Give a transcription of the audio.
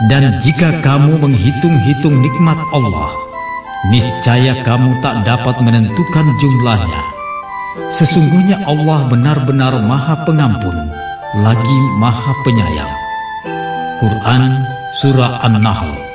Dan jika kamu menghitung-hitung nikmat Allah, niscaya kamu tak dapat menentukan jumlahnya. Sesungguhnya Allah benar-benar Maha Pengampun, lagi Maha Penyayang. Quran Surah An-Nahl